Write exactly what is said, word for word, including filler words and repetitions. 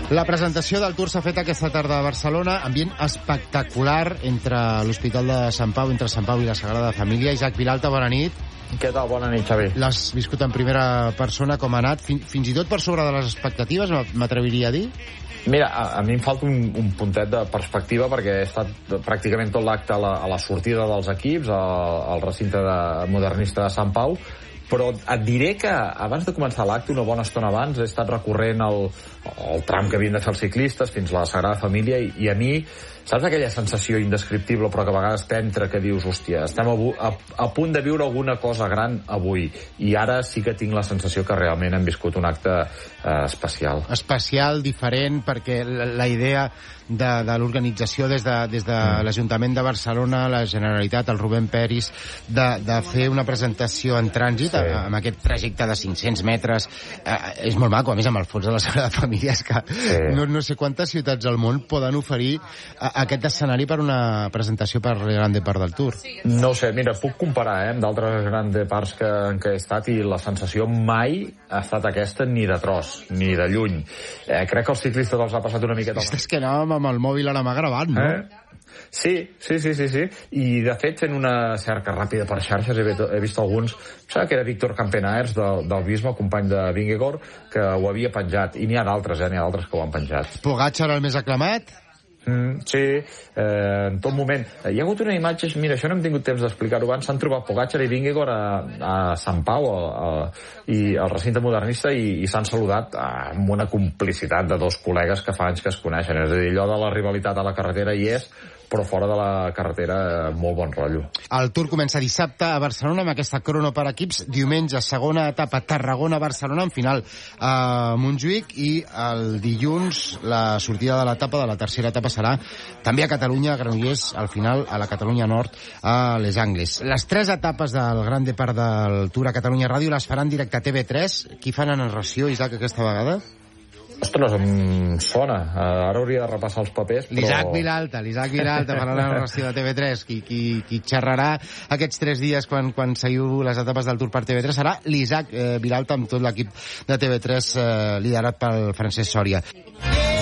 La presentació del Tour s'ha fet aquesta tarda a Barcelona, ambient espectacular entre l'Hospital de Sant Pau, entre Sant Pau i la Sagrada Família. Isaac Vilalta, bona nit. Què tal? Bona nit, Xavi. L'has viscut en primera persona, com ha anat? Fin, fins i tot per sobre de les expectatives, m'atreviria a dir? Mira, a, a mi em falta un, un puntet de perspectiva perquè he estat pràcticament tot l'acte a, la, a la sortida dels equips, al, al recinte de, modernista de Sant Pau, però et diré que abans de començar l'acte, una bona estona abans, he estat recorrent el, el tram que havien de fer els ciclistes fins a la Sagrada Família i, i a mi, saps aquella sensació indescriptible però que a vegades t'entra que dius, hòstia, estem a, a, a punt de viure alguna cosa gran avui i ara sí que tinc la sensació que realment hem viscut un acte eh, especial. Especial, diferent, perquè la, la idea de, de l'organització des de, des de mm. l'Ajuntament de Barcelona, la Generalitat, el Rubén Peris, de, de fer una presentació en trànsit, sí. amb aquest trajecte de cinc-cents metres, eh, és molt maco, a més amb el fons de la Sagrada Família, és que sí. no, no sé quantes ciutats al món poden oferir a, aquest escenari per una presentació per Grande Part del Tour. No sé, mira, puc comparar eh, amb d'altres Grande Parts que, en què he estat i la sensació mai ha estat aquesta ni de tros, ni de lluny. Eh, crec que els ciclistes els ha passat una miqueta... És que anàvem amb el mòbil a la mà gravant, no? Eh? Sí, sí, sí, sí, sí. I, de fet, fent una cerca ràpida per xarxes, he, he vist alguns... Saps que era Víctor Campenaers, del, del Bisma, company de Vingegaard, que ho havia penjat. I n'hi ha d'altres, eh? N'hi ha d'altres que ho han penjat. Pogačar el més aclamat? Mm, sí, eh, en tot moment. Hi ha hagut una imatge, mira, això no hem tingut temps d'explicar-ho abans, s'han trobat Pogačar i Vingegaard a, a Sant Pau, a, a, i al recinte modernista, i, i s'han saludat amb una complicitat de dos col·legues que fa anys que es coneixen. És a dir, allò de la rivalitat a la carretera hi és, però fora de la carretera, molt bon rotllo. El Tour comença dissabte a Barcelona amb aquesta crono per equips. Diumenge, segona etapa, Tarragona-Barcelona, en final a Montjuïc, i el dilluns la sortida de l'etapa, de la tercera etapa, serà també a Catalunya, a Granollers, al final a la Catalunya Nord, a Les Angles. Les tres etapes del Grande Part del Tour a Catalunya Ràdio les faran directe a T V tres. Qui fa la narració, Isaac, aquesta vegada? Ostres, em sona. Uh, ara hauria de repassar els papers, però... L'Isaac Vilalta, l'Isaac Vilalta farà la narració de T V tres. Qui, qui, qui xerrarà aquests tres dies quan, quan seguiu les etapes del Tour per T V tres serà l'Isaac eh, Vilalta amb tot l'equip de T V tres eh, liderat pel Francesc Sòria.